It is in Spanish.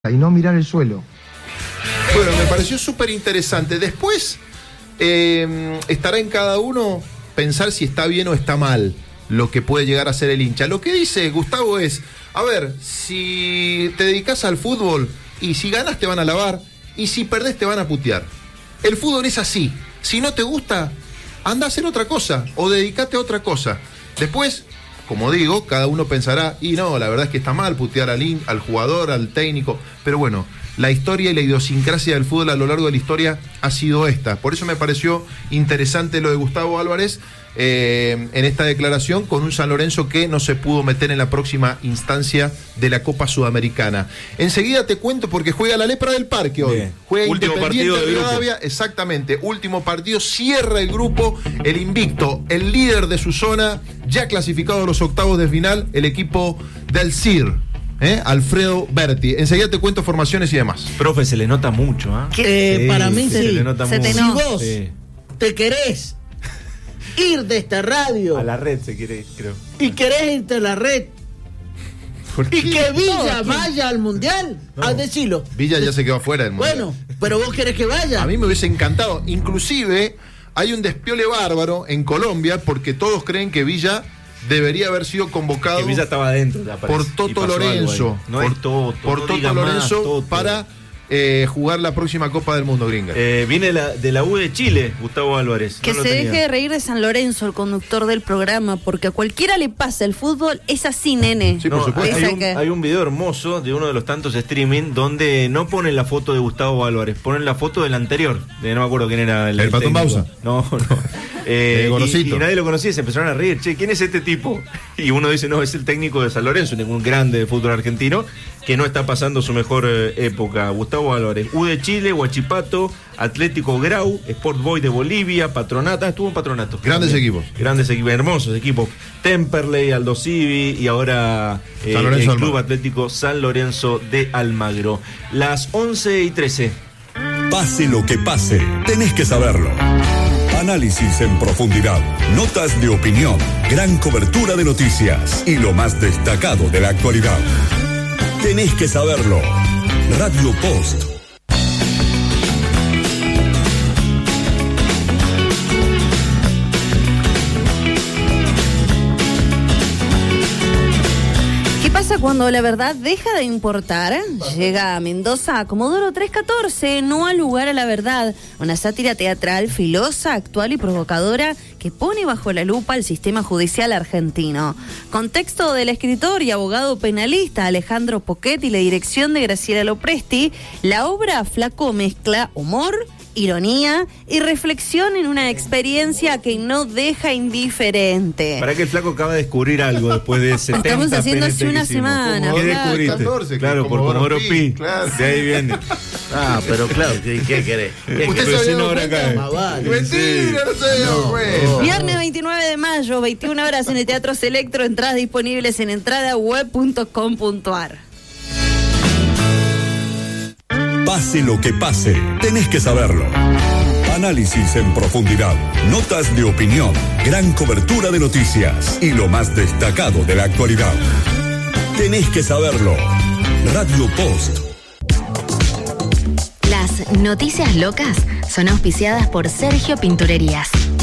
y no mirar el suelo. Bueno, me pareció súper interesante. Después estará en cada uno pensar si está bien o está mal lo que puede llegar a ser el hincha. Lo que dice Gustavo es, a ver, si te dedicas al fútbol y si ganas te van a alabar y si perdés te van a putear. El fútbol es así. Si no te gusta, anda a hacer otra cosa o dedicate a otra cosa. Después, como digo, cada uno pensará, y no, la verdad es que está mal putear al jugador, al técnico, pero bueno, la historia y la idiosincrasia del fútbol a lo largo de la historia ha sido esta. Por eso me pareció interesante lo de Gustavo Álvarez en esta declaración, con un San Lorenzo que no se pudo meter en la próxima instancia de la Copa Sudamericana. Enseguida te cuento porque juega la Lepra del Parque hoy. Bien. Juega último Independiente partido de Rivadavia, exactamente, último partido, cierra el grupo, el invicto, el líder de su zona, ya clasificado a los octavos de final, el equipo del CIR. Alfredo Berti. Enseguida te cuento formaciones y demás. Profe, se le nota mucho, ¿eh? Para mí sí. Se le nota mucho. Si vos te querés ir de esta radio a la red se quiere ir, creo. Y querés irte a la red y que Villa vaya al Mundial, a decirlo. Villa ya se quedó afuera del Mundial. Bueno, pero vos querés que vaya. A mí me hubiese encantado. Inclusive hay un despiole bárbaro en Colombia porque todos creen que Villa debería haber sido convocado. Que Villa estaba adentro por Toto Lorenzo. No por Toto Lorenzo para jugar la próxima Copa del Mundo, gringa. Viene de la U de Chile, Gustavo Álvarez. Que se deje de reír de San Lorenzo, el conductor del programa, porque a cualquiera le pasa, el fútbol es así, nene. Sí, por supuesto. Hay un video hermoso de uno de los tantos streaming donde no ponen la foto de Gustavo Álvarez, ponen la foto del anterior, no me acuerdo quién era el Patón Bausa. No. Y nadie lo conocía, se empezaron a reír. Che, ¿quién es este tipo? Y uno dice, no, es el técnico de San Lorenzo, un grande de fútbol argentino, que no está pasando su mejor época. Gustavo Álvarez, U de Chile, Huachipato, Atlético Grau, Sport Boys de Bolivia, Patronato, estuvo en Patronato. Grandes equipos, hermosos equipos. Temperley, Aldo Civi y ahora el Club Atlético San Lorenzo de Almagro. Las 11:13. Pase lo que pase, tenés que saberlo. Análisis en profundidad, notas de opinión, gran cobertura de noticias y lo más destacado de la actualidad. Tenés que saberlo. Radio Post. Cuando la verdad deja de importar, llega a Mendoza Comodoro 314, no al lugar a la verdad, una sátira teatral filosa, actual y provocadora que pone bajo la lupa al sistema judicial argentino. Contexto del escritor y abogado penalista Alejandro Poquet y la dirección de Graciela Lopresti, la obra Flaco mezcla humor, ironía y reflexión en una experiencia que no deja indiferente. Para que el Flaco acaba de descubrir algo después de 70 Estamos haciendo hace una semana. ¿Qué descubriste? 14, claro, por Comodoro Pi. Claro. De ahí viene. Pero claro, ¿qué querés? ¿Usted se había dado cuenta? Mentira, no se dio cuenta. Viernes 29 de mayo, 21 horas en el Teatro Selectro, entradas disponibles en entradaweb.com.ar. Pase lo que pase, tenés que saberlo. Análisis en profundidad, notas de opinión, gran cobertura de noticias y lo más destacado de la actualidad. Tenés que saberlo. Radio Post. Las noticias locas son auspiciadas por Sergio Pinturerías.